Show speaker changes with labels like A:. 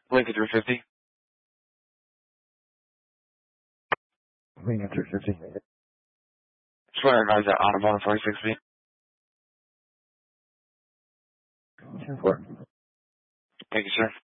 A: Lincoln 350.
B: Lincoln 350.
A: Just want to advise that Audubon 46 feet.
B: 10-4.
A: Thank you, sir.